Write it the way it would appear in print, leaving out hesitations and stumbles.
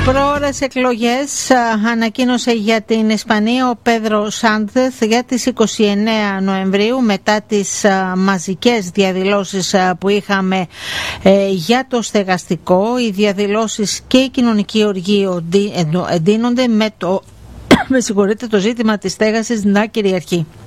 Προώρες εκλογές ανακοίνωσε για την Ισπανία ο Πέδρο Σάντσεθ για τις 29 Νοεμβρίου, μετά τις μαζικές διαδηλώσεις που είχαμε για το στεγαστικό. Οι διαδηλώσεις και η κοινωνική οργή εντείνονται με το ζήτημα της στέγασης να κυριαρχεί.